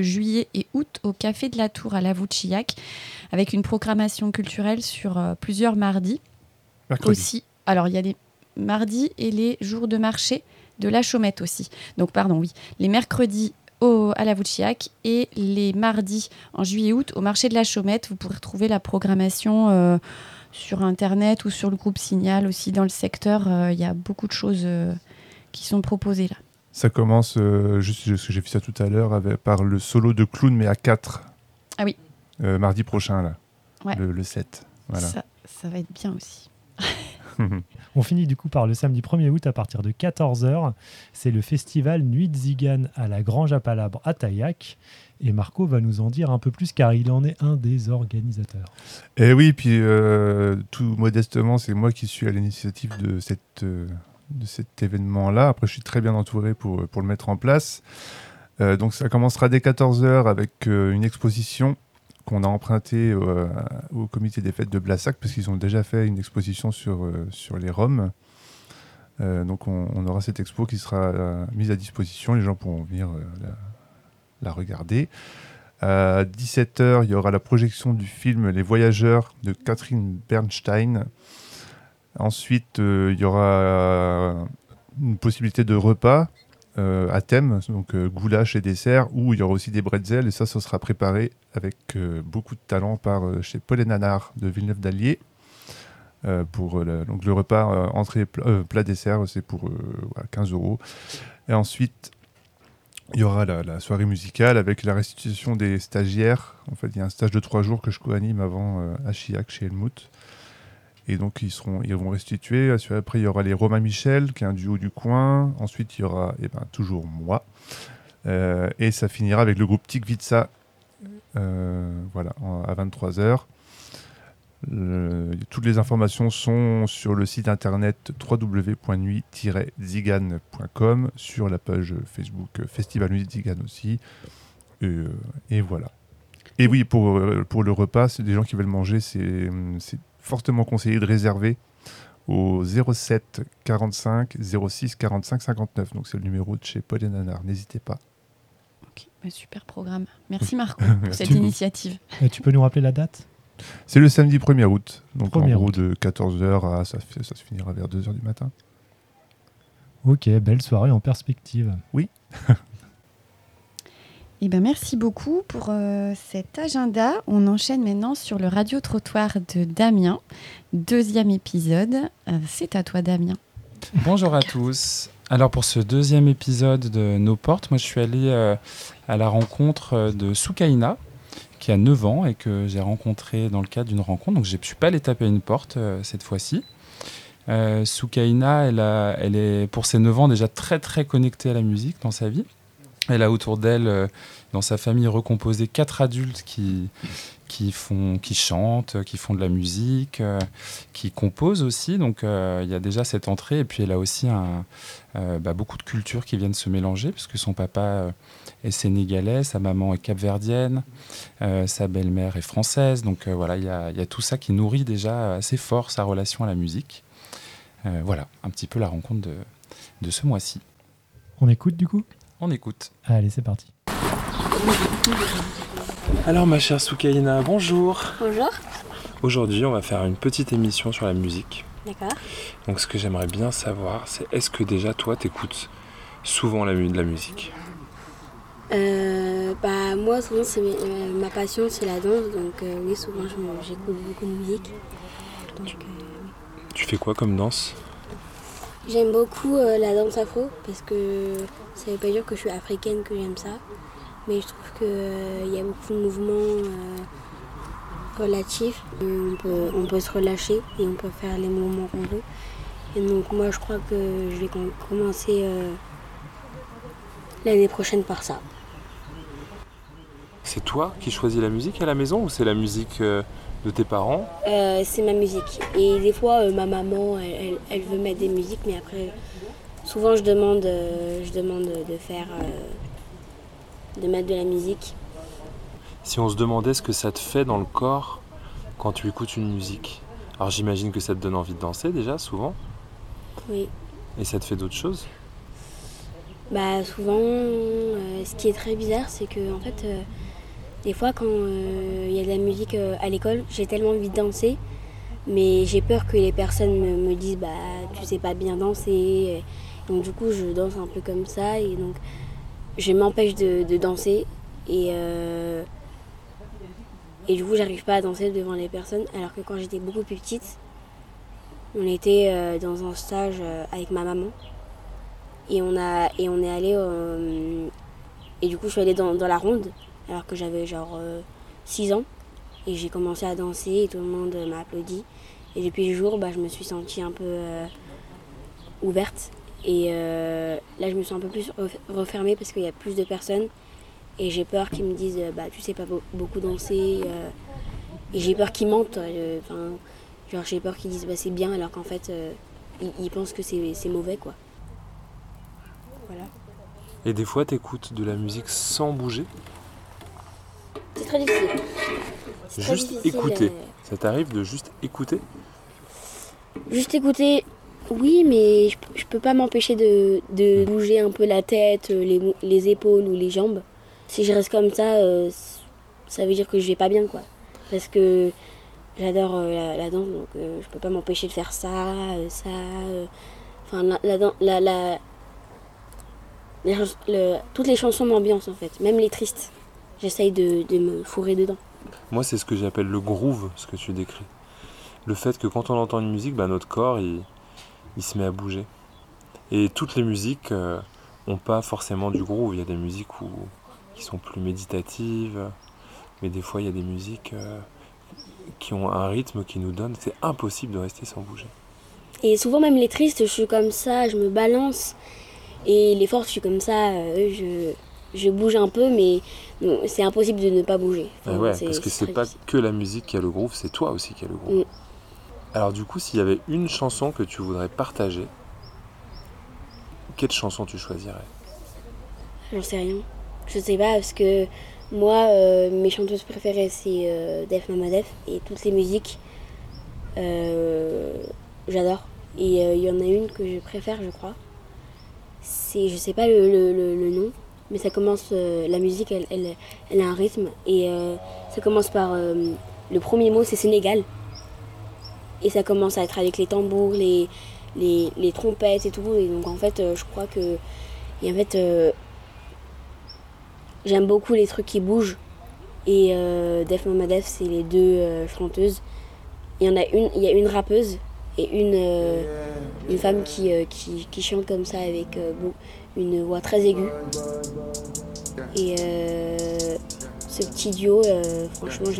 juillet et août au Café de la Tour à Lavouchillac, avec une programmation culturelle sur plusieurs mardis. Mercredi. Aussi, alors il y a les mardis et les jours de marché de la Chaumette aussi. Donc pardon, oui, les mercredis à Lavouchillac et les mardis en juillet-août au marché de la Chaumette. Vous pourrez retrouver la programmation sur Internet ou sur le groupe Signal aussi dans le secteur. Il y a beaucoup de choses qui sont proposées là. Ça commence, juste parce que j'ai fait ça tout à l'heure, par le solo de clown, mais à 4. Ah oui. Mardi prochain, là. Ouais. Le 7. Voilà. Ça va être bien aussi. On finit du coup par le samedi 1er août à partir de 14h. C'est le festival Nuit de Zigane à la Grange à Palabre à Taillac. Et Marco va nous en dire un peu plus car il en est un des organisateurs. Et oui, puis tout modestement, c'est moi qui suis à l'initiative de cet événement-là. Après, je suis très bien entouré pour le mettre en place. Donc ça commencera dès 14h avec une exposition qu'on a empruntée au comité des fêtes de Blassac, parce qu'ils ont déjà fait une exposition sur les Roms. Donc on aura cette expo qui sera mise à disposition. Les gens pourront venir la regarder. À 17h, il y aura la projection du film Les Voyageurs de Catherine Bernstein. Ensuite, il y aura une possibilité de repas à thème, donc goulash et dessert, où il y aura aussi des bretzels, et ça sera préparé avec beaucoup de talent par chez Paul et Nanard de Villeneuve-d'Allier. Pour donc le repas entrée plat dessert, c'est pour 15 €. Et ensuite, il y aura la soirée musicale avec la restitution des stagiaires. En fait, il y a un stage de 3 jours que je co-anime avant à Chillac, chez Helmut. Et donc, ils vont restituer. Après, il y aura les Romain Michel, qui est un duo du coin. Ensuite, il y aura toujours moi. Et ça finira avec le groupe Tikvitsa, voilà, à 23h. Toutes les informations sont sur le site internet www.nuit-zigane.com, sur la page Facebook Festival Nuit de Zigane aussi. Et voilà. Et oui, pour le repas, c'est des gens qui veulent manger, c'est fortement conseillé de réserver au 07 45 06 45 59. Donc c'est le numéro de chez Paul et Nanard. N'hésitez pas. Ok, super programme. Merci Marco pour cette initiative. Tu peux nous rappeler la date ? C'est le samedi 1er août. Donc 1er en gros août. de 14h à ça se finira vers 2h du matin. Ok, belle soirée en perspective. Oui. Eh ben, merci beaucoup pour cet agenda. On enchaîne maintenant sur le radio-trottoir de Damien. 2e épisode. C'est à toi, Damien. Bonjour à tous. Alors pour ce 2e épisode de Nos Portes, moi je suis allé à la rencontre de Soukaina, qui a 9 ans et que j'ai rencontré dans le cadre d'une rencontre. Donc je ne suis pas allé taper à une porte cette fois-ci. Soukaina, elle est pour ses 9 ans déjà très très connectée à la musique dans sa vie. Elle a autour d'elle, dans sa famille, recomposé 4 adultes qui chantent, qui font de la musique, qui composent aussi. Donc il y a déjà cette entrée. Et puis elle a aussi beaucoup de cultures qui viennent se mélanger, puisque son papa est sénégalais, sa maman est capverdienne, sa belle-mère est française. Donc voilà, il y a tout ça qui nourrit déjà assez fort sa relation à la musique. Voilà, un petit peu la rencontre de ce mois-ci. On écoute du coup ? On écoute. Allez, c'est parti. Alors ma chère Soukaina, bonjour. Bonjour. Aujourd'hui, on va faire une petite émission sur la musique. D'accord. Donc ce que j'aimerais bien savoir, c'est est-ce que déjà toi, t'écoutes souvent de la musique ? Moi, souvent, ma passion, c'est la danse. Donc oui, souvent, j'écoute beaucoup de musique. Donc, Tu fais quoi comme danse ? J'aime beaucoup la danse afro parce que ça veut pas dire que je suis africaine que j'aime ça, mais je trouve qu'il y a beaucoup de mouvements relatifs. On peut se relâcher et on peut faire les mouvements qu'on veut. Et donc moi je crois que je vais commencer l'année prochaine par ça. C'est toi qui choisis la musique à la maison ou c'est la musique de tes parents ? C'est ma musique. Et des fois ma maman elle veut mettre des musiques, mais après souvent je demande de faire de mettre de la musique. Si on se demandait ce que ça te fait dans le corps quand tu écoutes une musique, alors j'imagine que ça te donne envie de danser déjà souvent. Oui. Et ça te fait d'autres choses ? Bah souvent, ce qui est très bizarre, c'est que en fait, des fois quand il y a de la musique à l'école, j'ai tellement envie de danser, mais j'ai peur que les personnes me disent bah tu sais pas bien danser. Donc du coup, je danse un peu comme ça et donc je m'empêche de danser et du coup, j'arrive pas à danser devant les personnes. Alors que quand j'étais beaucoup plus petite, on était dans un stage avec ma maman et on est allé et du coup, je suis allée dans la ronde alors que j'avais genre 6 ans et j'ai commencé à danser et tout le monde m'a applaudi. Et depuis ce jour, bah, je me suis sentie un peu ouverte. Et là, je me sens un peu plus refermée parce qu'il y a plus de personnes. Et j'ai peur qu'ils me disent bah, tu sais pas beaucoup danser. Et j'ai peur qu'ils mentent. Genre, j'ai peur qu'ils disent bah, c'est bien alors qu'en fait, ils pensent que c'est mauvais, quoi. Voilà. Et des fois, t'écoutes de la musique sans bouger? C'est très difficile. C'est très Juste difficile, écouter. Ça t'arrive de juste écouter? Juste écouter, oui, mais je peux pas m'empêcher de bouger un peu la tête, les épaules ou les jambes. Si je reste comme ça, ça veut dire que je vais pas bien, quoi. Parce que j'adore la danse, donc je peux pas m'empêcher de faire ça, ça. Enfin, toutes les chansons m'ambiancent en fait, même les tristes. J'essaye de me fourrer dedans. Moi, c'est ce que j'appelle le groove, ce que tu décris. Le fait que quand on entend une musique, bah, notre corps, il se met à bouger. Et toutes les musiques n'ont pas forcément du groove. Il y a des musiques qui sont plus méditatives, mais des fois, il y a des musiques qui ont un rythme qui nous donne. C'est impossible de rester sans bouger. Et souvent, même les tristes, je suis comme ça, je me balance. Et les fortes, je suis comme ça, je bouge un peu, mais non, c'est impossible de ne pas bouger. Enfin, Ouais, parce que c'est pas difficile. que la musique qui a le groove, c'est toi aussi qui a le groove. Alors du coup, s'il y avait une chanson que tu voudrais partager, quelle chanson tu choisirais? J'en sais rien. Je sais pas, parce que moi, mes chanteuses préférées, c'est Def Mama Def. Et toutes les musiques, j'adore. Et il y en a une que je préfère, je crois. Je sais pas le nom, mais ça commence, la musique, elle a un rythme. Et ça commence par, le premier mot, c'est Sénégal. Et ça commence à être avec les tambours, les trompettes et tout. Et donc en fait, je crois que... Et en fait, j'aime beaucoup les trucs qui bougent. Et Def Mama Def, c'est les deux chanteuses. Il y a une rappeuse et une femme qui chante comme ça avec une voix très aiguë. Et ce petit duo, franchement,